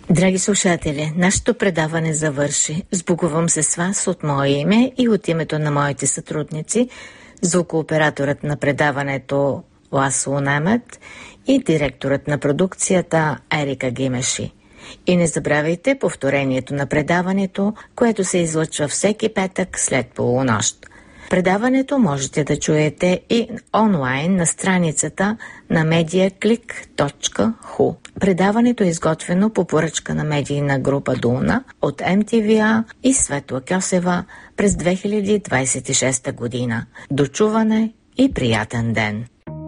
Драги слушатели, нашето предаване завърши. Сбогувам се с вас от мое име и от името на моите сътрудници, звукооператорът на предаването Ласло Немет и директорът на продукцията Ерика Гимеши. И не забравяйте повторението на предаването, което се излъчва всеки петък след полунощ. Предаването можете да чуете и онлайн на страницата на mediaclick.hu. Предаването е изготвено по поръчка на медийна група Дуна от MTVA и Светла Кьосева през 2026 година. До чуване и приятен ден!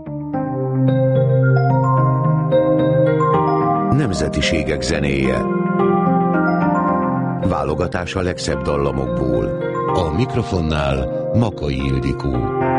Nemzetiségek zenéje. Válogatás a legszebb dallamokból. A mikrofonnál Makai Ildikó.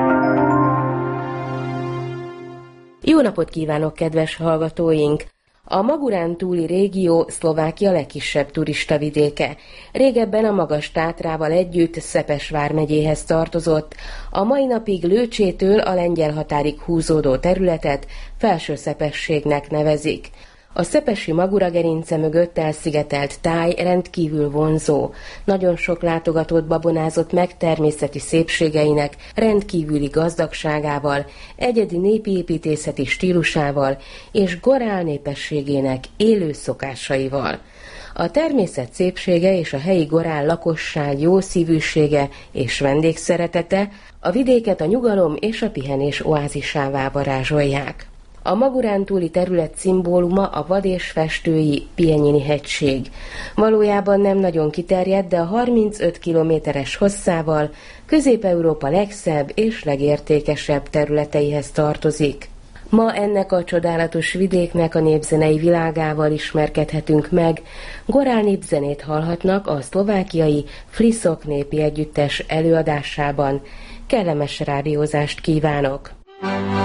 Jó napot kívánok, kedves hallgatóink! A Magurán túli régió Szlovákia legkisebb turistavidéke. Régebben a Magas-Tátrával együtt Szepes vármegyéhez tartozott. A mai napig Lőcsétől a lengyel határig húzódó területet Felső-Szepességnek nevezik. A szepesi Magura gerince mögött elszigetelt táj rendkívül vonzó. Nagyon sok látogatót babonázott meg természeti szépségeinek, rendkívüli gazdagságával, egyedi népi építészeti stílusával és gorál népességének élő szokásaival. A természet szépsége és a helyi gorál lakosság jó szívűsége és vendégszeretete a vidéket a nyugalom és a pihenés oázisává varázsolják. A Magurán túli terület szimbóluma a vad és festői Pienyini-hegység. Valójában nem nagyon kiterjedt, de a 35 kilométeres hosszával Közép-Európa legszebb és legértékesebb területeihez tartozik. Ma ennek a csodálatos vidéknek a népzenei világával ismerkedhetünk meg. Gorál népzenét hallhatnak a szlovákiai Fliszok népi együttes előadásában. Kellemes rádiózást kívánok!